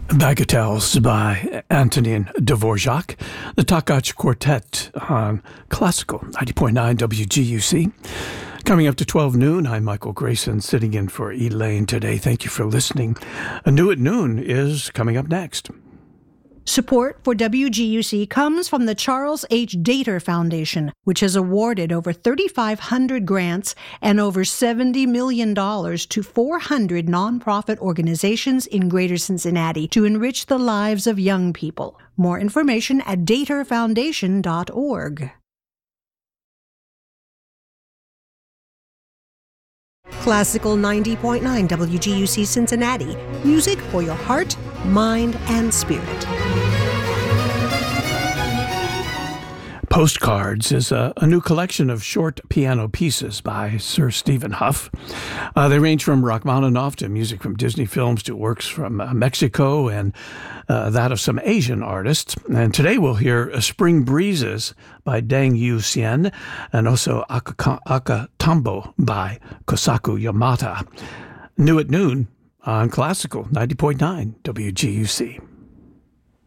Bagatelles by Antonin Dvorak, the Takach Quartet on Classical 90.9 WGUC. Coming up to 12 noon, I'm Michael Grayson, sitting in for Elaine today. Thank you for listening. A New at Noon is coming up next. Support for WGUC comes from the Charles H. Dater Foundation, which has awarded over 3,500 grants and over $70 million to 400 nonprofit organizations in Greater Cincinnati to enrich the lives of young people. More information at daterfoundation.org. Classical 90.9 WGUC Cincinnati. Music for your heart, mind, and spirit. Postcards is a new collection of short piano pieces by Sir Stephen Hough. They range from Rachmaninoff to music from Disney films to works from Mexico and that of some Asian artists. And today we'll hear Spring Breezes by Deng Yu Hsien and also Akatambo by Kosaku Yamata. New at Noon on Classical 90.9 WGUC.